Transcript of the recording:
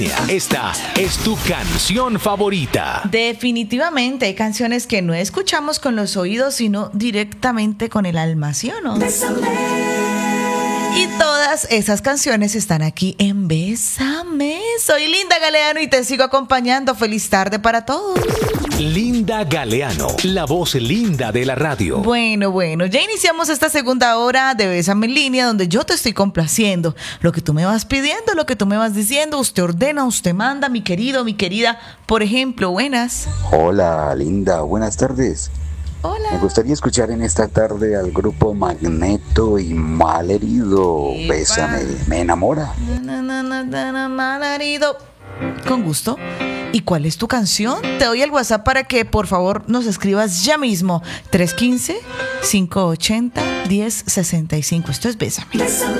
Esta es tu canción favorita. Definitivamente hay canciones que no escuchamos con los oídos, sino directamente con el alma, ¿sí o no? Y todas esas canciones están aquí en Bésame. Soy Linda Galeano y te sigo acompañando. Feliz tarde para todos. Linda Galeano, la voz linda de la radio. Bueno, ya iniciamos esta segunda hora de Bésame en línea, donde yo te estoy complaciendo. Lo que tú me vas pidiendo, lo que tú me vas diciendo, usted ordena, usted manda, mi querido, mi querida. Por ejemplo, buenas. Hola, Linda, buenas tardes. Hola. Me gustaría escuchar en esta tarde al grupo Magneto y Malherido. Epa. Bésame, me enamora. Malherido. Con gusto. ¿Y cuál es tu canción? Te doy el WhatsApp para que por favor nos escribas ya mismo. 315-580-1065. Esto es Bésame.